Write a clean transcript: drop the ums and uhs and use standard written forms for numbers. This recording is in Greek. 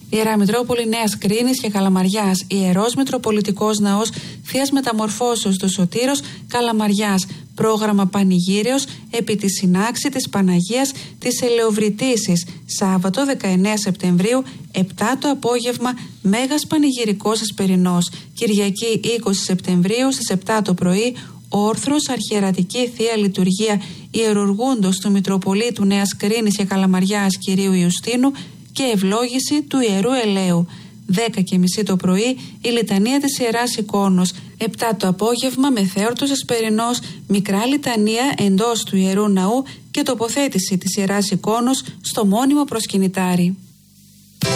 Ιερά Μητρόπολη Νέας Κρίνης και Καλαμαριάς, Ιερός Μητροπολιτικός Ναός Θείας Μεταμορφώσεως του Σωτήρος Καλαμαριάς. Πρόγραμμα Πανηγύριος επί τη συνάξη της Παναγίας της Ελεοβρυτήσης. Σάββατο 19 Σεπτεμβρίου, 7 το απόγευμα, Μέγας Πανηγυρικός Εσπερινός. Κυριακή 20 Σεπτεμβρίου στις 7 το πρωί, όρθρος αρχιερατική Θεία Λειτουργία Ιερουργούντος του Μητροπολίτου Νέας Κρίνης και Καλαμαριάς Κυρίου Ιουστίνου και ευλόγηση του Ιερού Ελαίου. 10:30 το πρωί η λιτανία της Ιεράς Εικόνος. 7 το απόγευμα μεθέορτος Εσπερινός, μικρά λιτανία εντός του Ιερού Ναού και τοποθέτηση της Ιεράς Εικόνος στο μόνιμο προσκυνητάρι.